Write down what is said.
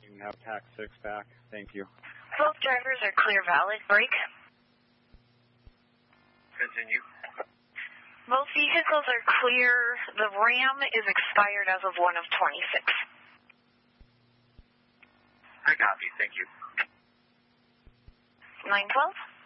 You can have TAC 6 back. Thank you. Both drivers are clear valid. Brake. Continue. Both vehicles are clear. The Ram is expired as of 1 of 26. I copy. Thank you. 912.